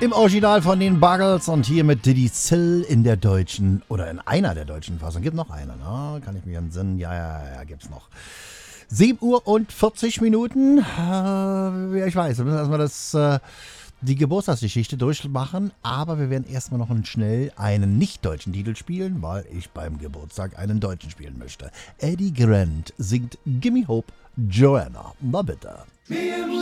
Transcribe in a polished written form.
Im Original von den Buggles und hier mit Diddy Sill in der deutschen, oder in einer der deutschen Fassung. Gibt noch eine, ne? Kann ich mir entsinnen? Ja, gibt's noch. 7 Uhr und 40 Minuten. Ich weiß, wir müssen erstmal die Geburtstagsgeschichte durchmachen, aber wir werden erstmal noch schnell einen nicht-deutschen Titel spielen, weil ich beim Geburtstag einen deutschen spielen möchte. Eddie Grant singt Gimme Hope, Joanna. Na bitte.